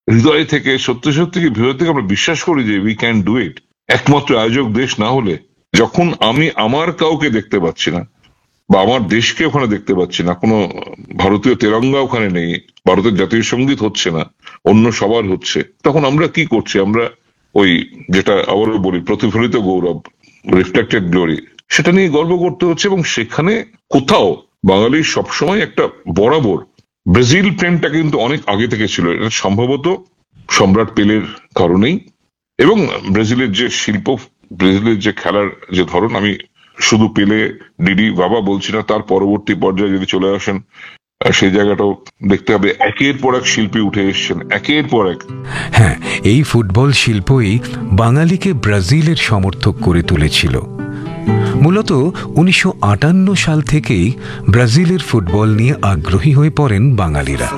হৃদয় থেকে সত্যি সত্যি কি হৃদয় থেকে আমরা বিশ্বাস করি যে উই ক্যান ডু ইট? একমাত্র আয়োজক দেশ না হলে, যখন আমি আমার কাউকে দেখতে পাচ্ছি না বা আমার দেশকে ওখানে দেখতে পাচ্ছি না, কোনো ভারতীয় তেরঙ্গা ওখানে নেই, ভারতের জাতীয় সঙ্গীত হচ্ছে না, অন্য সবার হচ্ছে, তখন আমরা কি করছি? আমরা ওই, যেটা আবারও বলি, প্রতিফলিত গৌরব, রিফ্লেক্টেড গ্লোরি, সেটা নিয়ে গর্ব করতে হচ্ছে। এবং সেখানে কোথাও বাঙালির সবসময় একটা বরাবর ব্রাজিল প্রেমটা কিন্তু অনেক আগে থেকে ছিল। এটা সম্ভবত সম্রাট পেলের কারণেই। এবং ব্রাজিলের যে শিল্প, ব্রাজিলের যে খেলার যে ধরন, আমি শুধু পেলে, ডিডি বাবা বলছি না, তার পরবর্তী পর্যায়ে যদি চলে আসেন, সেই জায়গাটাও দেখতে হবে। একের পর এক শিল্পী উঠে এসছেন, একের পর এক। হ্যাঁ, এই ফুটবল শিল্পই বাঙালিকে ব্রাজিলের সমর্থক করে তুলেছিল। মূলত 1958 সাল থেকেই ব্রাজিলের ফুটবল নিয়ে আগ্রহী হয়ে পড়েন বাঙালিরা।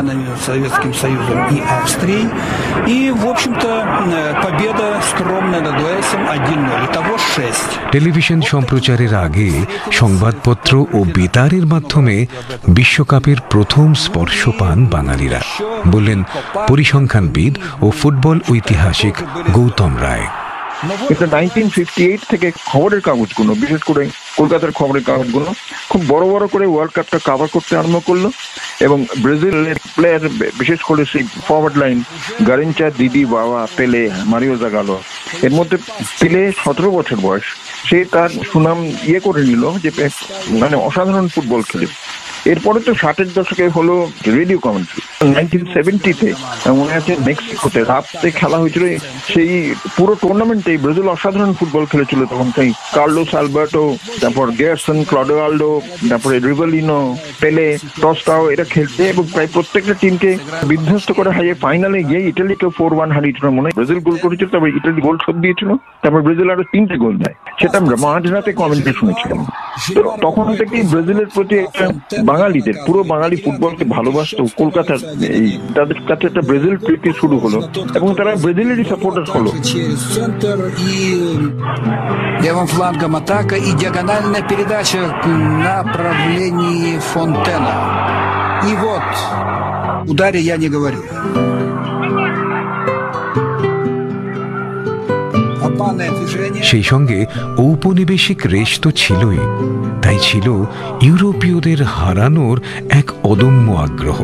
টেলিভিশন সম্প্রচারের আগে সংবাদপত্র ও বেতারের মাধ্যমে বিশ্বকাপের প্রথম স্পর্শ পান বাঙালিরা, বললেন পরিসংখ্যানবিদ ও ফুটবল ঐতিহাসিক গৌতম রায়। কিন্তু 1958 থেকে খবরের কাগজগুলো, বিশেষ করে কলকাতার খবরের কাগজগুলো, খুব বড় বড় করে ওয়ার্ল্ড কাপটা কভার করতে আরম্ভ করলো। এবং ব্রাজিলের প্লেয়ার, বিশেষ করে সেই ফরওয়ার্ড লাইন, গারিনচা, দিদি, বাবা, পেলে, মারিও জাগালো, এর মধ্যে পেলে 17 বছর বয়স, সে তার সুনাম করে নিল যে মানে অসাধারণ ফুটবল খেলে। এরপরে তো 60-এর দশকে হলো রেডিও কমেন্ট্রি। 1970-তে মনে আছে মেক্সিকোতে রাতে খেলা হয়েছিল, সেই পুরো টুর্নামেন্টে ব্রাজিল অসাধারণ ফুটবল খেলেছিল তখন। সেই কার্লোস আলবার্টো, তারপর গেরসন, ক্লডোয়াল্ডো, তারপরে রিভেলিনো, পেলে, টস্টাও, এরা খেলতে এবং প্রায় প্রত্যেকটা টিমকে বিধ্বস্ত করে হারিয়ে ফাইনালে গিয়ে ইটালিকে 4-1 হারিয়েছিল। মনে হয় ব্রাজিল গোল করেছিল, তারপর ইটালি গোল শোধ দিয়েছিল, তারপর ব্রাজিল আরো 3টে গোল দেয়। সেটা আমরা মাঝরাতে কমেন্টে শুনেছিলাম। তো তখন থেকেই ব্রাজিলের প্রতি একটা বাঙালিদের, পুরো বাঙালি ফুটবলকে ভালোবাসতো কলকাতার, এই তাদের কাছে একটা ব্রাজিল প্রীতি শুরু হলো এবং তারা ব্রাজিলেরই সাপোর্টার হলো। Левым флангом атака и диагональная передача в направлении Фонтена. И вот, ударе я не говорю. সেই সঙ্গে ঔপনিবেশিক রেশ তো ছিলই, তাই ছিল ইউরোপীয়দের হারানোর এক অদম্য আগ্রহ।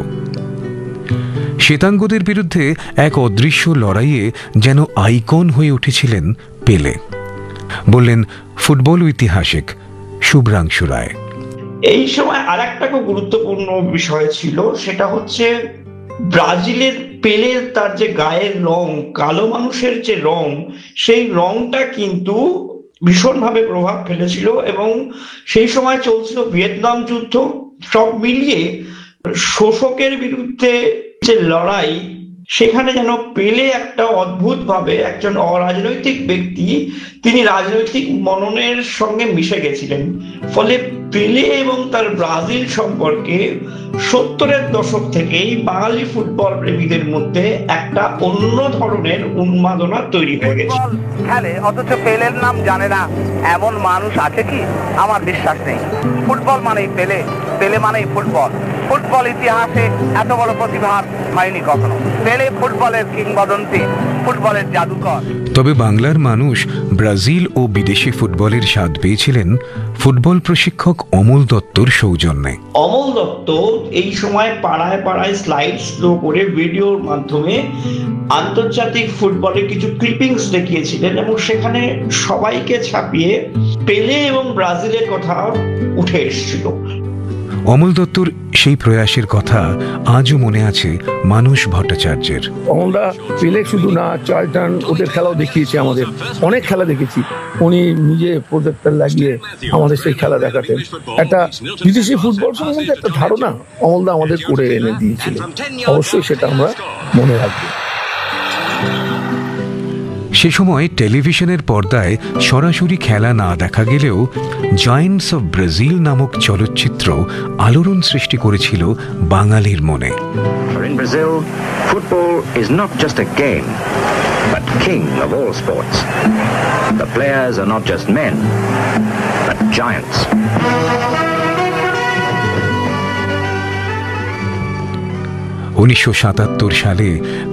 শ্বেতাঙ্গদের বিরুদ্ধে এক অদৃশ্য লড়াইয়ে যেন আইকন হয়ে উঠেছিলেন পেলে, বললেন ফুটবল ঐতিহাসিক শুভ্রাংশু রায়। এই সময় আরেকটা খুব গুরুত্বপূর্ণ বিষয় ছিল, সেটা হচ্ছে ব্রাজিলের পেলের তার যে গায়ের রং, কালো মানুষের যে রং, সেই রংটা কিন্তু ভীষণভাবে প্রভাব ফেলেছিল। এবং সেই সময় চলছিল ভিয়েতনাম যুদ্ধ, সব মিলিয়ে শোষকের বিরুদ্ধে যে লড়াই, সেখানে যেন পেলে একটা অদ্ভুত ভাবে একজন অরাজনৈতিক ব্যক্তি, তিনি রাজনৈতিক মননের সঙ্গে মিশে গেছিলেন। ফলে পেলে এবং তার ব্রাজিল সম্পর্কে 70-এর দশক থেকেই বাঙালি ফুটবল প্রেমীদের মধ্যে একটা অন্য ধরনের উন্মাদনা তৈরি হয়ে গেছে। খেলে অথচ পেলের নাম জানে না এমন মানুষ আছে কি? আমার বিশ্বাস নেই। ফুটবল মানেই পেলে, পেলে মানেই ফুটবল। ফুটবল ইতিহাসে এত বড় প্রতিভা হয়নি কখনো। পেলে ফুটবলের কিংবদন্তি, ফুটবলের জাদুকর। তবে বাংলার মানুষ ব্রাজিল ও বিদেশি ফুটবলের স্বাদ পেয়েছিলেন ফুটবল প্রশিক্ষক অমল দত্তর সৌজন্যে। অমল দত্ত এই সময় পাড়ায় পাড়ায় স্লাইড স্লো করে ভিডিওর মাধ্যমে আন্তর্জাতিক ফুটবলের কিছু ক্লিপিংস দেখিয়েছিলেন এবং সেখানে সবাইকে ছাপিয়ে পেলে এবং ব্রাজিলের কথা উঠে এসেছিল। অমল দত্তর সেই প্রয়াসের কথা আজও মনে আছে মানুষ ভট্টাচার্যের। অমলদা পেলে শুধু না, চার্লটন, ওদের খেলাও দেখিয়েছে আমাদের, অনেক খেলা দেখেছি। উনি নিজে প্রজেক্টর লাগিয়ে আমাদের সেই খেলা দেখাতেন। একটা বিদেশি ফুটবল সম্বন্ধে একটা ধারণা অমলদা আমাদের করে এনে দিয়েছিল। অবশ্যই সেটা আমরা মনে রাখবো। সে সময় টেলিভিশনের পর্দায় সরাসরি খেলা না দেখা গেলেও জায়ান্টস অফ ব্রাজিল নামক চলচ্চিত্র আলোড়ন সৃষ্টি করেছিল বাঙালির মনে। In Brazil, football is not just a game, but king of all sports. The players are not just men, but giants. 1977 সালে